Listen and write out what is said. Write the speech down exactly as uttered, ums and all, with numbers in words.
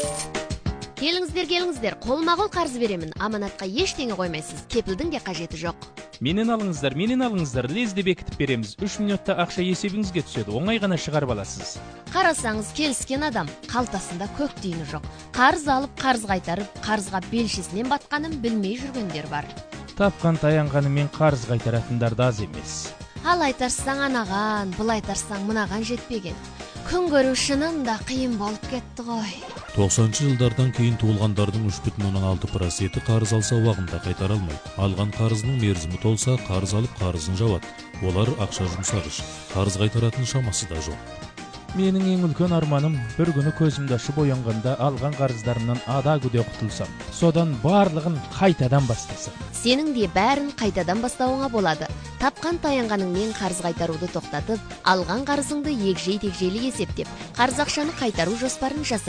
Келіңіздер, келіңіздер, қолма-қол қарыз беремін. Аманатқа ештеңе қоймайсыз. Кепілдің де қажеті жоқ. Менен алыңыздар, менен алыңыздар, лезде бекітіп береміз. үш минутта ақша есебіңізге түседі. Оңай ғана шығарып аласыз. Қарасаңыз, келіскен адам, қалтасында көк тиыны жоқ. Қарыз алып, қарыз қайтарып, қарызға белшесінен батқанын білмей жүргендер бар. Тапқан таянғанымен қарыз қайтаратындар да аз емес. Ал айтарсаң анаған, бұл айтарсаң мынаған жетпеген. Күн көру шынында қиын болып кетті ғой. тоқсаныншы жылдардан кейін туылғандардың үш бүтін оннан алты проценті қарыз алса уақытында қайтара алмайды. Алған қарызының мерзімі толса, қарыз алып қарызын жабады. Олар ақша жұмсағыш, қарыз қайтаратын шамасы да жоқ. Менің ең үлкен арманым бір күні көзімді ашып оянғанда алған қарыздарымнан ада күде құтылсам, содан барлығын қайтадан бастасам. Сенің де бәрін қайтадан бастауыңа болады. Тапқан таянғаныңмен қарыз қайтаруды тоқтатып, алған қарызыңды егжей-тегжейлі есептеп, қарыз ақшаны қайтару жоспарын жаса.